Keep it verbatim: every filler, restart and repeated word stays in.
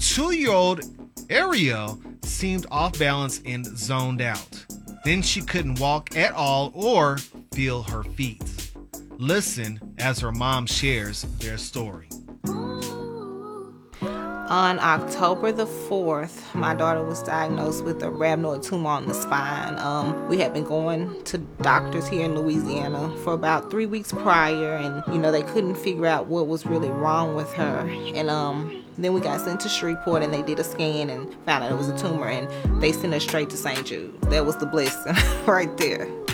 two-year-old Ariel seemed off balance and zoned out. Then she couldn't walk at all or feel her feet. Listen as her mom shares their story. On October the fourth, my daughter was diagnosed with a rhabdoid tumor on the spine. Um, we had been going to doctors here in Louisiana for about three weeks prior, and you know they couldn't figure out what was really wrong with her. And um, then we got sent to Shreveport, and they did a scan and found out it was a tumor, and they sent us straight to Saint Jude. That was the blessing right there.